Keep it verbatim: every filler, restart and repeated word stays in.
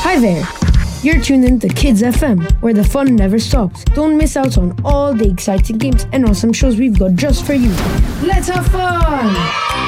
Hi there. You're tuned in to Kids F M, where the fun never stops. Don't miss out on all the exciting games and awesome shows we've got just for you. Let's have fun!